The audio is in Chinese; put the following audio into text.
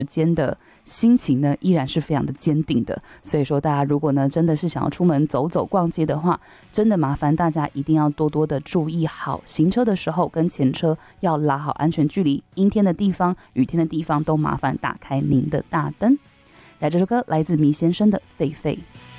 间的心情呢依然是非常的坚定的。所以说大家如果呢真的是想要出门走走逛街的话，真的麻烦大家一定要多多的注意好行车的时候跟前车要拉好安全距离，阴天的地方雨天的地方都麻烦打开您的大灯。来，这首歌来自迷先生的狒狒。